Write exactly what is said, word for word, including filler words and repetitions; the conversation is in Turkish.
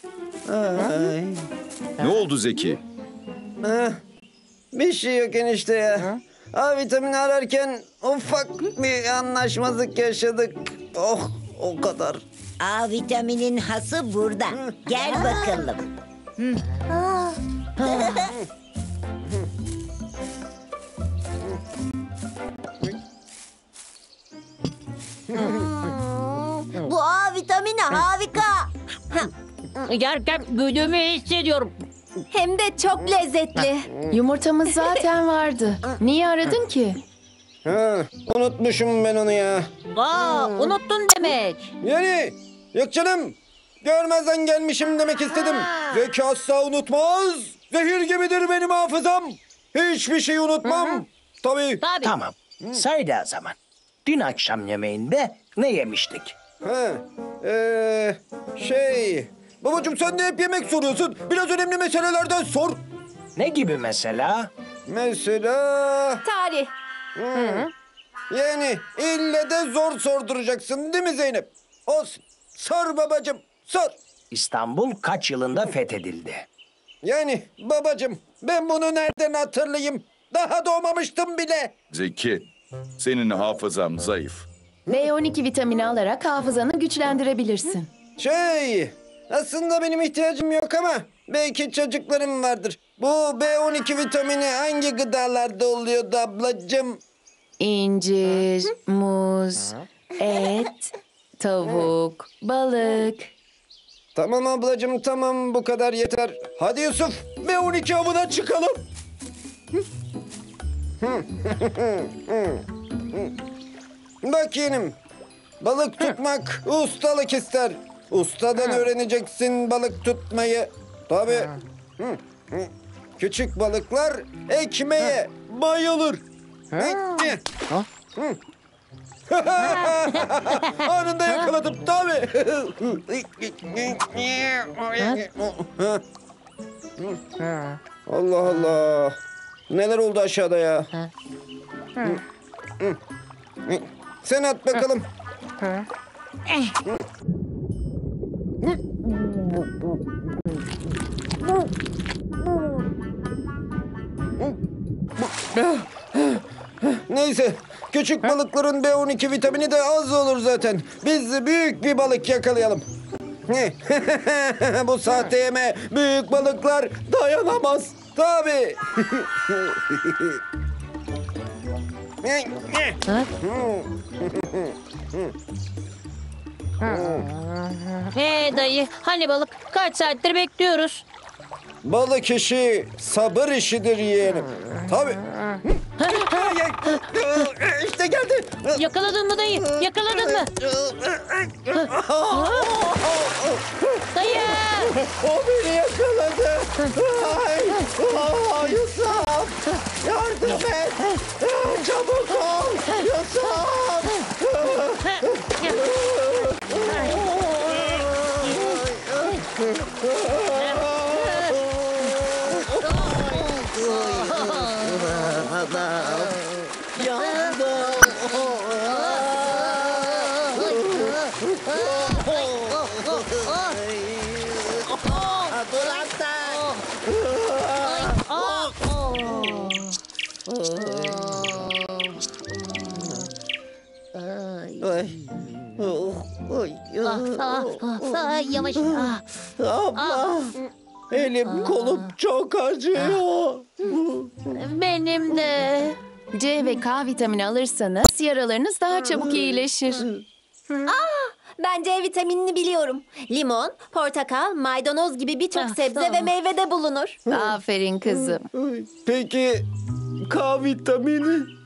Ay. Ne oldu Zeki? Ah, bir şey yok enişte ya. A vitamini ararken ufak bir anlaşmazlık yaşadık. Oh, o kadar. A vitaminin hası burada. Gel bakalım. Bu A vitamini harika. Yerken güdümü hissediyorum. Hem de çok lezzetli. Yumurtamız zaten vardı. Niye aradın ki? Ha, unutmuşum ben onu ya. Aa, unuttun demek. Yani yok canım. Görmezden gelmişim demek istedim. Zeki asla unutmaz. Zehir gibidir benim hafızam. Hiçbir şey unutmam. Tabii. Tabii. Tamam. Söyle o zaman. Dün akşam yemeğinde ne yemiştik? Ha, ee, şey... Babacığım sen de hep yemek soruyorsun. Biraz önemli meselelerden sor. Ne gibi mesela? Mesela... Tarih. Yani ille de zor sorduracaksın değil mi Zeynep? Olsun. Sor babacığım, sor. İstanbul kaç yılında fethedildi? Yani babacığım ben bunu nereden hatırlayayım? Daha doğmamıştım bile. Zeki, senin hafızan zayıf. B on iki vitamini alarak hafızanı güçlendirebilirsin. Şey, aslında benim ihtiyacım yok ama belki çocuklarım vardır. Bu B on iki vitamini hangi gıdalarda oluyordu ablacığım? İncir, muz, et, tavuk, balık. Tamam ablacığım tamam bu kadar yeter. Hadi Yusuf B on iki avına çıkalım. Bak yeğenim. Balık tutmak ustalık ister. Ustadan öğreneceksin balık tutmayı. Tabii. Hı, hı. Küçük balıklar ekmeğe bayılır. Hı. Hı. Anında yakaladım tabii. Allah Allah. Neler oldu aşağıda ya? Hı, hı. Sen at bakalım. Neyse. Küçük balıkların B on iki vitamini de az olur zaten. Biz de büyük bir balık yakalayalım. Bu sahte yeme büyük balıklar dayanamaz. Tabii. Hey dayı, hani balık? Kaç saattir bekliyoruz. Balık işi sabır işidir yeğenim. Tabii. İşte geldi. Yakaladın mı dayı? Yakaladın mı? Dayı! O beni yakaladı. Ay, aa, Yusuf. Yardım et. Çabuk ol. Yusuf. Ay. Oh, oy, Ah, ah, ah, ah, yavaş. Ah. abla. Elim kolum çok acıyor. Benim de. C ve K vitamini alırsanız yaralarınız daha çabuk iyileşir. Ben C vitaminini biliyorum. Limon, portakal, maydanoz gibi birçok Ah, sebze tamam. ve meyvede bulunur. Aferin kızım. Peki K vitamini?